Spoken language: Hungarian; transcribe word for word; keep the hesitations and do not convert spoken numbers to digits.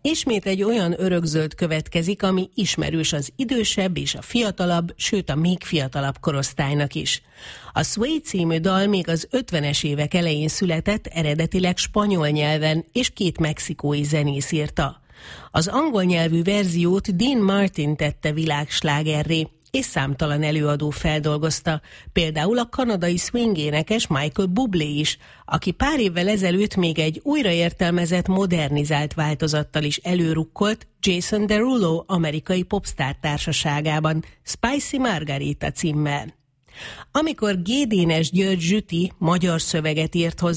Ismét egy olyan örökzöld következik, ami ismerős az idősebb és a fiatalabb, sőt a még fiatalabb korosztálynak is. A Sway című dal még az ötvenes évek elején született, eredetileg spanyol nyelven, és két mexikói zenész írta. Az angol nyelvű verziót Dean Martin tette világslágerré, és számtalan előadó feldolgozta, például a kanadai swing énekes Michael Bublé is, aki pár évvel ezelőtt még egy újraértelmezett, modernizált változattal is előrukkolt Jason Derulo amerikai popstar társaságában, Spicy Margarita címmel. Amikor Gédénes György Zsüti magyar szöveget írt hozzá,